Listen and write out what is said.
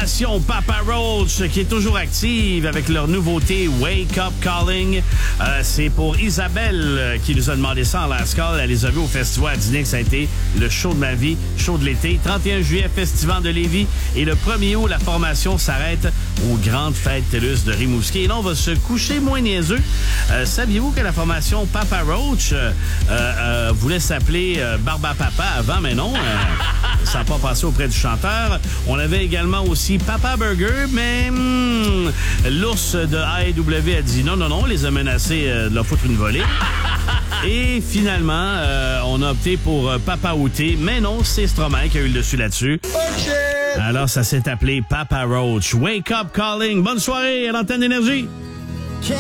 formation Papa Roach qui est toujours active avec leur nouveauté Wake Up Calling. C'est pour Isabelle qui nous a demandé ça en last call. Elle les a vus au festival à Dîner, ça a été le show de ma vie, show de l'été. 31 juillet, Festival de Lévis. Et le 1er août, la formation s'arrête aux Grandes Fêtes TELUS de Rimouski. Et là, on va se coucher moins niaiseux. Saviez-vous que la formation Papa Roach voulait s'appeler Barba Papa avant, mais non, ça n'a pas passé auprès du chanteur. On avait également aussi Papa Burger, mais l'ours de AEW a dit non, on les a menacés de leur foutre une volée. Et finalement, on a opté pour Papa Outé, mais non, c'est Stromae qui a eu le dessus là-dessus. Alors, ça s'est appelé Papa Roach. Wake Up Calling. Bonne soirée à l'antenne d'énergie.